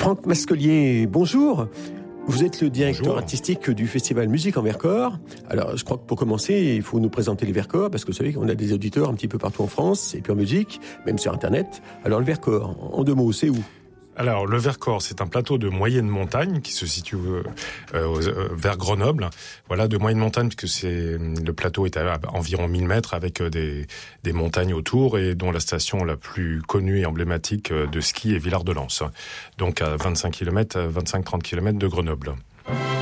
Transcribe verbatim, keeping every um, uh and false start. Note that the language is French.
Franck Masquelier, bonjour. Vous êtes le directeur Bonjour. artistique du Festival Musique en Vercors. Alors, je crois que pour commencer, il faut nous présenter les Vercors, parce que vous savez qu'on a des auditeurs un petit peu partout en France, et puis en musique, même sur Internet. Alors, le Vercors, en deux mots, c'est où ? Alors, le Vercors, c'est un plateau de moyenne montagne qui se situe euh, euh, vers Grenoble. Voilà, de moyenne montagne, puisque c'est, le plateau est à environ mille mètres avec des, des montagnes autour et dont la station la plus connue et emblématique de ski est Villard-de-Lans. Donc, à vingt-cinq kilomètres, vingt-cinq à trente kilomètres de Grenoble.